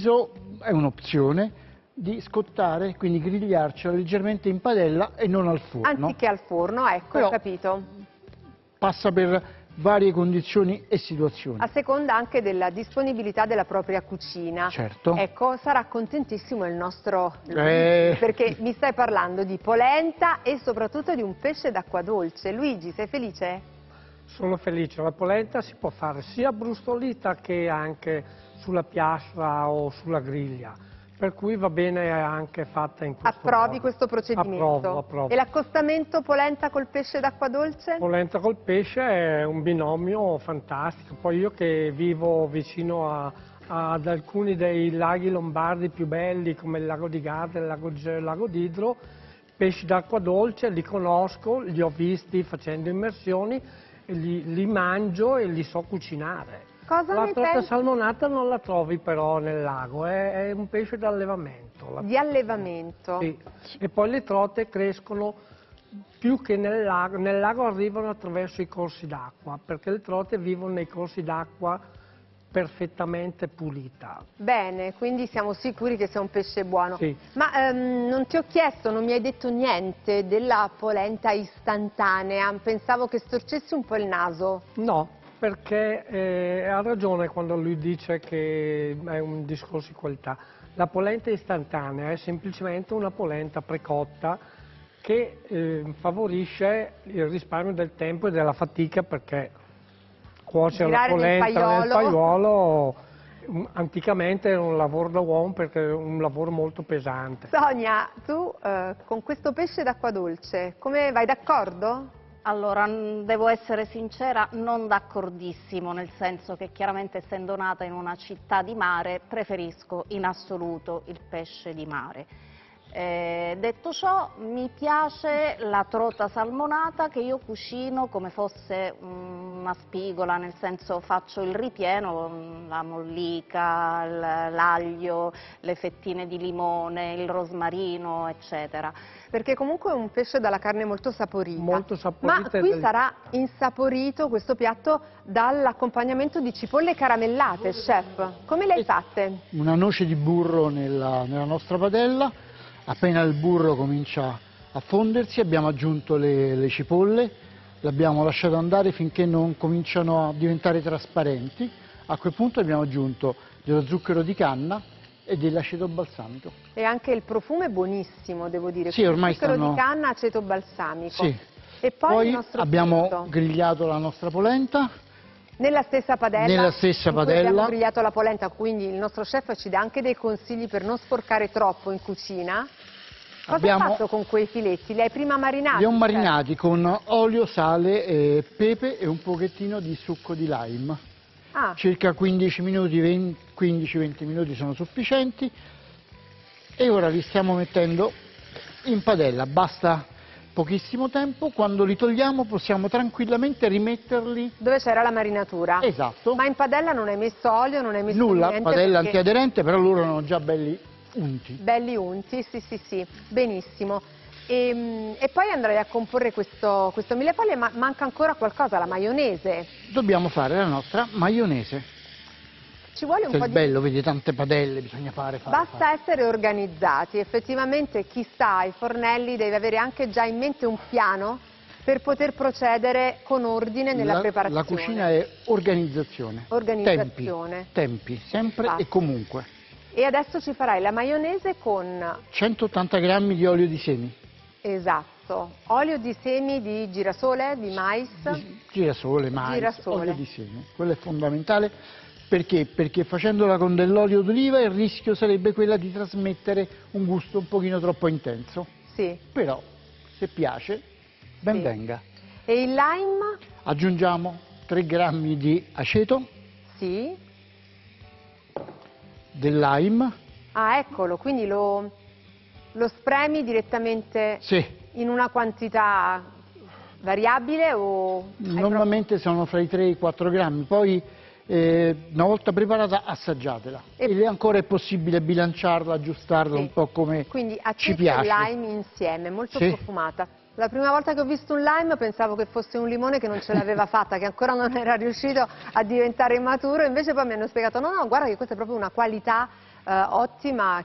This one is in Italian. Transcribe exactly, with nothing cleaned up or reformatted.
deciso, è un'opzione, di scottare, quindi grigliarcela leggermente in padella e non al forno. Anziché al forno, ecco, Però ho capito. Passa per varie condizioni e situazioni. A seconda anche della disponibilità della propria cucina. Certo. Ecco, sarà contentissimo il nostro Luigi, Eh. perché mi stai parlando di polenta e soprattutto di un pesce d'acqua dolce. Luigi, sei felice? Sono felice, la polenta si può fare sia brustolita che anche sulla piastra o sulla griglia, per cui va bene anche fatta in questo modo. Approvi questo procedimento? Approvo, approvo. E l'accostamento polenta col pesce d'acqua dolce? Polenta col pesce è un binomio fantastico, poi io che vivo vicino a, ad alcuni dei laghi lombardi più belli come il lago di Garda e il lago, il lago d'Idro, pesci d'acqua dolce li conosco, li ho visti facendo immersioni, li, li mangio e li so cucinare. Cosa la ne trota pensi? salmonata non la trovi però nel lago, è, è un pesce d'allevamento. La Di trota. allevamento? Sì. E poi le trote crescono più che nel lago, nel lago arrivano attraverso i corsi d'acqua, perché le trote vivono nei corsi d'acqua perfettamente pulita. Bene, quindi siamo sicuri che sia un pesce buono. Sì. Ma ehm, non ti ho chiesto, non mi hai detto niente della polenta istantanea, pensavo che storcessi un po' il naso. No, perché eh, ha ragione quando lui dice che è un discorso di qualità. La polenta istantanea è semplicemente una polenta precotta che eh, favorisce il risparmio del tempo e della fatica, perché cuocere la Girare nel polenta paiolo. nel paiolo um, anticamente era un lavoro da uomo perché è un lavoro molto pesante. Sonia, tu eh, con questo pesce d'acqua dolce, come vai d'accordo? Allora, devo essere sincera, non d'accordissimo, nel senso che chiaramente essendo nata in una città di mare preferisco in assoluto il pesce di mare. Eh, detto ciò, mi piace la trota salmonata che io cucino come fosse una spigola, nel senso faccio il ripieno, la mollica, l'aglio, le fettine di limone, il rosmarino, eccetera. Perché comunque è un pesce dalla carne molto saporita. Molto saporita. Ma qui del... sarà insaporito questo piatto dall'accompagnamento di cipolle caramellate, chef. Come le hai fatte? Una noce di burro nella, nella nostra padella, appena il burro comincia a fondersi abbiamo aggiunto le, le cipolle, le abbiamo lasciate andare finché non cominciano a diventare trasparenti, a quel punto abbiamo aggiunto dello zucchero di canna e dell'aceto balsamico. E anche il profumo è buonissimo, devo dire. Sì, ormai zucchero stanno... di canna, aceto balsamico. Sì. E poi, Poi il nostro abbiamo frutto. grigliato la nostra polenta. Nella stessa padella, Nella stessa in cui padella. abbiamo grigliato la polenta, quindi il nostro chef ci dà anche dei consigli per non sporcare troppo in cucina. Cosa Abbiamo... hai fatto con quei filetti? Li hai prima marinati? Li ho marinati con olio, sale, e pepe e un pochettino di succo di lime. Ah. Circa quindici minuti, quindici venti minuti sono sufficienti. E ora li stiamo mettendo in padella, basta pochissimo tempo, quando li togliamo possiamo tranquillamente rimetterli... Dove c'era la marinatura? Esatto. Ma in padella non hai messo olio, non hai messo Nulla, niente? padella perché... antiaderente, però loro erano già belli unti. Belli unti, sì sì sì, benissimo. E, e poi andrei a comporre questo, questo millefoglie, ma manca ancora qualcosa, la maionese. Dobbiamo fare la nostra maionese. Ci vuole un Che po' è di... bello, vedi, tante padelle, bisogna fare, fare, Basta fare. essere organizzati, effettivamente chi sta ai fornelli deve avere anche già in mente un piano per poter procedere con ordine nella la, preparazione. La cucina è organizzazione. Organizzazione. Tempi, tempi sempre Infatti. e comunque. E adesso ci farai la maionese con... centottanta grammi di olio di semi. Esatto. Olio di semi di girasole, di mais? Di girasole, mais, Girasole. olio di semi. Quello è fondamentale. Perché? Perché facendola con dell'olio d'oliva il rischio sarebbe quella di trasmettere un gusto un pochino troppo intenso. Sì. Però, se piace, ben Sì. venga. E il lime? Aggiungiamo tre grammi di aceto, Sì. del lime. Ah, eccolo, quindi lo, lo spremi direttamente Sì. in una quantità variabile o... hai Normalmente sono fra i tre e i quattro grammi, poi eh, una volta preparata assaggiatela. E- E ancora è possibile bilanciarla, aggiustarla Sì. un po' come Quindi ci aceto e piace. lime insieme, molto Sì. profumata. La prima volta che ho visto un lime pensavo che fosse un limone che non ce l'aveva fatta, che ancora non era riuscito a diventare maturo, invece poi mi hanno spiegato no, no, guarda che questa è proprio una qualità eh, ottima